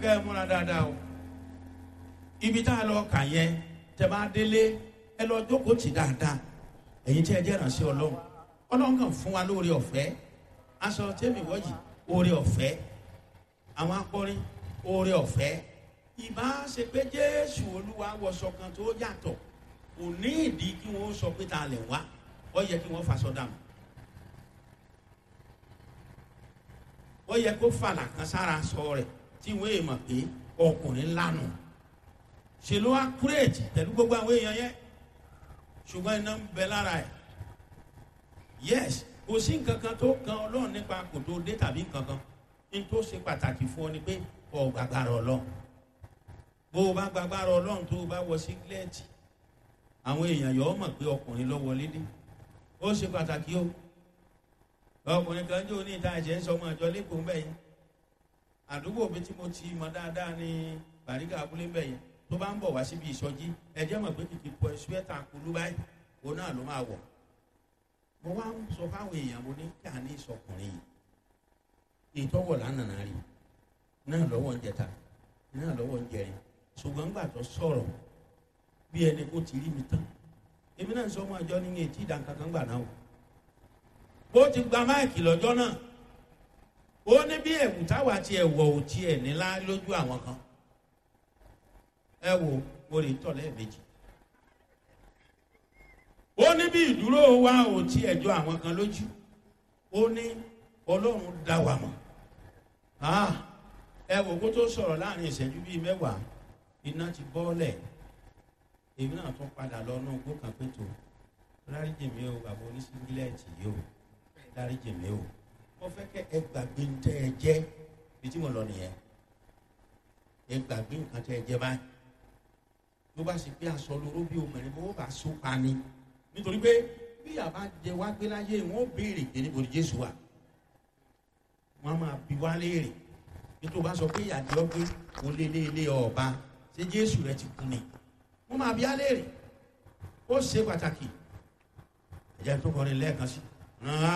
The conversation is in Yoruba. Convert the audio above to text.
kẹ́ ẹ múra dáadáa o. Ibi tá a lọ kà yẹn tẹ́ bá délé ẹ lọ jókòó tì dáadáa. Ẹ̀yin tí ẹ jẹ́ ìránṣẹ́ Ọlọ́run. Ọlọ́run kàn fún wa lóore ọ̀fẹ́. Aṣọ tẹ́mi wọ́jì oore ọ̀fẹ́. Àwọn akọrin oore ọ̀fẹ́. Ìbá ṣe pé Jésù Olúwa wọṣọ kan tó yàtọ̀. Kò ní ìdí kí wọ́n sọ pé ta lè wá. Ó yẹ kí wọ́n faṣọ dànù. Ó yẹ kó fàlà kan sára sọ rẹ̀ tí wọ́n èèmọ̀ pé ọkùnrin lánàá. Ṣe ló wá kúrèjì pẹ̀lú gbogbo àwọn èèyàn yẹn. Ṣùgbọ́n iná ń bẹ lára ẹ̀. Yes, kò sí nǹkan kan tó kan Ọlọ́run nípa kò tó dé tàbí nǹkan kan. Ní tó ṣe pàtàkì fún ọ ni pé ọ gbàgbára Ọlọ́run. Bó o bá gbàgbára Ọlọ́run tó o bá wọ sígílẹ́ẹ̀tì, àwọn èèyàn yọ̀ ọ́ mọ̀ pé ọkùnrin ló wọlé dé. Ó ṣe pàtàkì o. Ọkùnrin kan jó ní ìta ẹ̀jẹ̀ ń sọ ọmọ àjọ lẹ́kọ̀ọ́ ń bẹ̀ yẹn. Àdúgbò mi tí mo ti mọ dáadáa ní Bàrígà abúlé ń bẹ̀ yẹn. Tó bá ń bọ̀ wá síbi ìsọjí, ẹ̀jẹ̀ mọ̀ pé kìkì pọ̀ ṣúẹ́tà kulú báyìí, òun náà ló máa wọ̀. Mo wá ń sọ fáwọn èèyàn mo ní kí a ní ìsọkùnrin yìí. Ìtọ́wọ̀ lánàá rí náà lọ́wọ́ ń jẹta náà lọ́wọ́ ń jẹrin. Ṣùgbọ́n gbà tó sọ̀rọ̀ bí ẹni kó ti rí mi tán. Èmi náà ń sọ ọmọ àjọ ní etí ìdánkankan gbà náà o. Ó ti gba máìkì lọ́jọ́ náà. Ó ní bí ẹ̀wù táwa ti ẹ̀wọ̀ ò tiẹ̀ nílá lójú àwọn kan. Ẹ wo mo lè tọ̀ lẹ́ẹ̀mejì. Ó ní bí ìdúró wa ò tiẹ̀ jọ àwọn kan lójú. Ó ní Ọlọ́run dá wa mọ̀. Ẹ wo kó tó sọ̀rọ̀ láàrin ìṣẹ́jú bíi mẹ́wàá iná ti bọ́ọ̀lẹ̀. Èmi náà tún padà lọ inú igbó kan pé tó dáríjì mi o bàbá oníṣíngílẹ̀tì yìí o dáríjì mi o. Mo fẹ́ kẹ́ ẹ gbàgbé ń tẹ́ ẹ jẹ́ bí tí mo lọ nìyẹn. Ẹ gbàgbé nǹkan tẹ́ ẹ jẹ́ báyìí. Ló bá sì pé aṣọ lóró bí obìnrin bó bá so pa ni. Nítorí pé bí àbá jẹ wá gbé láyé wọn ó béèrè pé níbo ni Jésù wà. Wọ́n á máa bi wá léèrè. Nítorí bá sọ pé ìyàjọ́ pé o lé ọba ṣé Jésù rẹ ti kú ni. Wọ́n máa bi á léèrè. Ó ṣe pàtàkì. Ẹ̀jẹ̀ tó kọrin lẹ́ẹ̀kan sí.